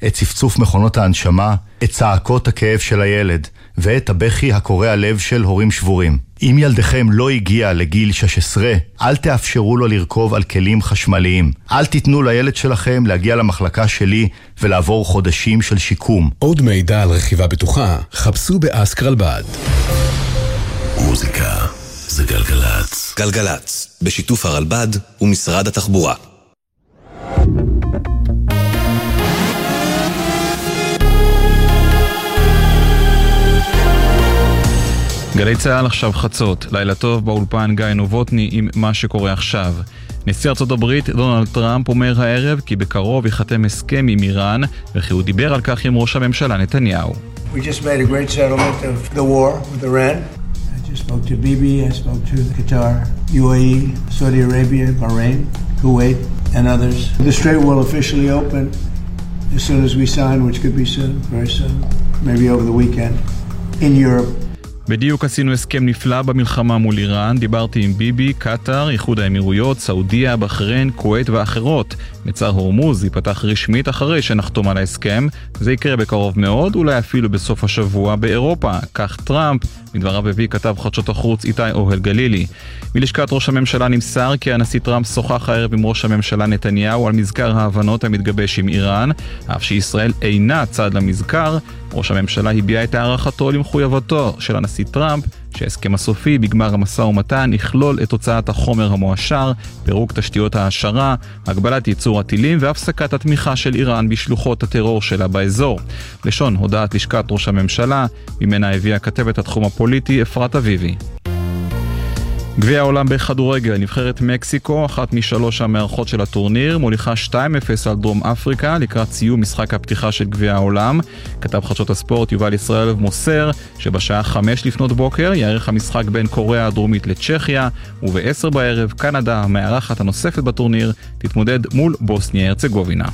את צפצוף מכונות ההנשמה, את צעקות הכאב של הילד, ואת הבכי הקורע לב של הורים שבורים. אם ילדכם לא הגיע לגיל 16, אל תאפשרו לו לרכוב על כלים חשמליים. אל תיתנו לילד שלכם להגיע למחלקה שלי ולעבור חודשים של שיקום. עוד מידע על רכיבה בטוחה, חפשו באסק רלב"ד. מוזיקה זה גלגלץ. גלגלץ, בשיתוף הרלב"ד ומשרד התחבורה. גלי צהל עכשיו חצות, לילה טוב באולפן גיא נובוטני עם מה שקורה עכשיו. נשיא ארצות הברית דונלד טראמפ אומר הערב כי בקרוב יחתם הסכם עם איראן, וכי הוא דיבר על כך עם ראש הממשלה נתניהו. We just made a great settlement of the war with Iran. I just spoke to Bibi, I spoke to Qatar, UAE, Saudi Arabia, Bahrain, Kuwait, and others. The Strait will officially open as soon as we sign, which could be soon, very soon, maybe over the weekend, in Europe. בדיוק עשינו הסכם נפלא במלחמה מול איראן, דיברתי עם ביבי, קטר, איחוד האמירויות, סעודיה, בחריין, כווית ואחרות. מצר הורמוז ייפתח רשמית אחרי שנחתום על ההסכם. זה יקרה בקרוב מאוד, אולי אפילו בסוף השבוע באירופה. כך טראמפ, מדבריו הביא כתב חדשות החוץ איתי אוהל גלילי. מלשכת ראש הממשלה נמסר כי הנשיא טראמפ שוחח הערב עם ראש הממשלה נתניהו על מזכר ההבנות המתגבש עם איראן, אף שישראל אינה צד למזכר. ראש הממשלה הביע את הערכתו למחויבותו של הנשיא טראמפ, שההסכם הסופי בגמר המשא ומתן יכלול את הוצאת החומר המואשר, פירוק תשתיות העשרה, הגבלת ייצור הטילים והפסקת התמיכה של איראן בשלוחות הטרור שלה באזור. לשון הודעת לשכת ראש הממשלה, ממנה הביאה כתבת התחום הפוליטי אפרת אביבי. גביע העולם בכדורגל, נבחרת מקסיקו, אחת משלוש המארחות של הטורניר, מוליכה 2-0 על דרום אפריקה לקראת סיום משחק הפתיחה של גביע העולם. כתב חדשות הספורט יובל ישראלוב מוסר שבשעה 5 לפנות בוקר יערך המשחק בין קוריאה הדרומית לצ'כיה, וב-10 בערב קנדה, המארחת הנוספת בטורניר, תתמודד מול בוסניה הרצגובינה.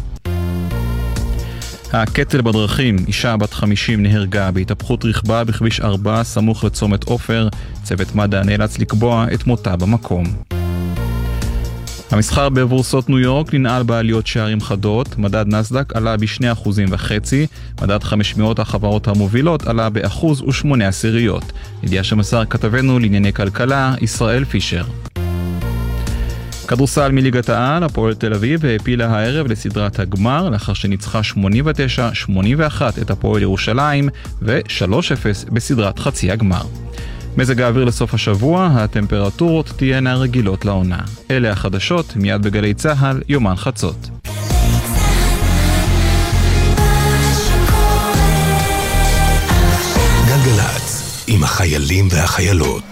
הקטל בדרכים, אישה בת 50 נהרגה בהתהפכות רכבה בכביש 4 סמוך לצומת עופר. צוות מד"א נאלץ לקבוע את מותה במקום. המסחר בבורסות ניו יורק ננעל בעליות שערים חדות. מדד נסדק עלה ב2.5%, מדד 500 החברות המובילות עלה ב1.8%. ידיעה שמסר כתבנו לענייני כלכלה ישראל פישר. כדורסל מליגת העל, הפועל תל אביב העפילה הערב לסדרת הגמר לאחר שניצחה 89-81 את הפועל ירושלים ו3-0 בסדרת חצי הגמר. מזג האוויר לסוף השבוע, הטמפרטורות תהיינה רגילות לעונה. אלה החדשות, מיד בגלי צהל, יומן חצות. גלגלץ, עם החיילים והחיילות.